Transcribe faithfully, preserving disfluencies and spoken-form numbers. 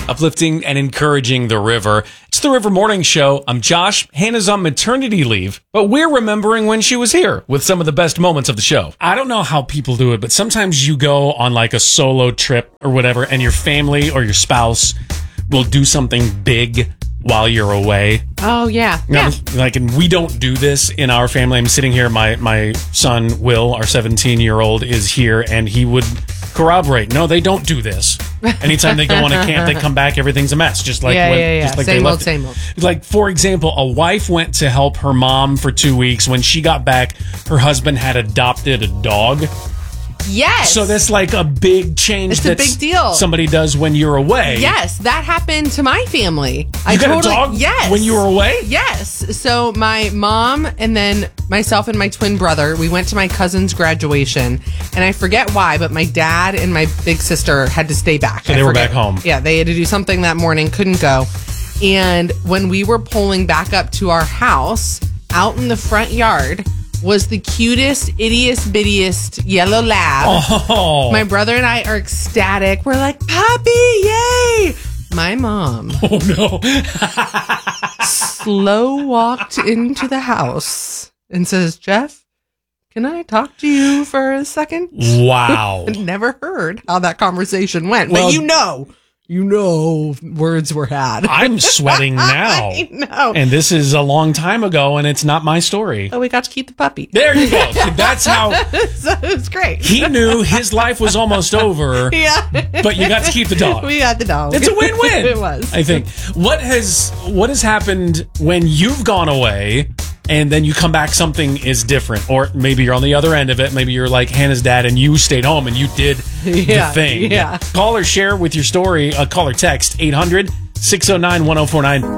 uplifting and encouraging the river. It's the River Morning Show. I'm Josh. Hannah's on maternity leave, but we're remembering when she was here with some of the best moments of the show. I don't know how people do it, but sometimes you go on like a solo trip or whatever, and your family or your spouse will do something big while you're away. Oh, yeah. Now, yeah. Like, and we don't do this in our family. I'm sitting here. My, my son, Will, our seventeen-year-old, is here, and he would corroborate. No, they don't do this. Anytime they go on a camp, they come back, everything's a mess. Just like, yeah, when, yeah, yeah. Just like same they old, left same old. it. Like, for example, a wife went to help her mom for two weeks. When she got back, her husband had adopted a dog. Yes. So that's like a big change. It's a that's big deal. Somebody does when you're away. Yes, that happened to my family. You I got totally, a dog yes. when you were away? Yes. So my mom and then myself and my twin brother, we went to my cousin's graduation, and I forget why, but my dad and my big sister had to stay back. So I they were forget. back home. Yeah, they had to do something that morning, couldn't go. And when we were pulling back up to our house, out in the front yard was the cutest, ittiest, bittiest yellow lab. Oh. My brother and I are ecstatic. We're like, puppy, yay! My mom Oh, no. slow walked into the house and says, Jeff, can I talk to you for a second? Wow. Never heard how that conversation went. Well- but you know, you know words were had. I'm sweating now. I know. And this is a long time ago, and it's not my story. Oh, we got to keep the puppy. There you go. See, that's how So it's great. he knew his life was almost over, Yeah. but you got to keep the dog. We got the dog. It's a win-win. It was. I think. What has what has happened when you've gone away and then you come back, something is different? Or maybe you're on the other end of it. Maybe you're like Hannah's dad and you stayed home and you did Yeah, the thing. yeah. Call or share with your story. Uh, call or text eight hundred, six oh nine, one oh four nine.